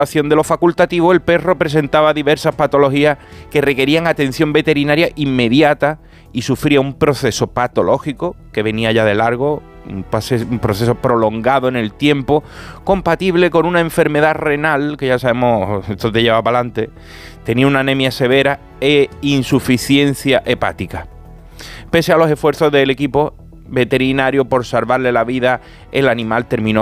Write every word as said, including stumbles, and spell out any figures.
de lo facultativo, el perro presentaba diversas patologías que requerían atención veterinaria inmediata y sufría un proceso patológico que venía ya de largo, un, pase, un proceso prolongado en el tiempo, compatible con una enfermedad renal, que ya sabemos, esto te lleva para adelante, tenía una anemia severa e insuficiencia hepática. Pese a los esfuerzos del equipo veterinario por salvarle la vida, el animal terminó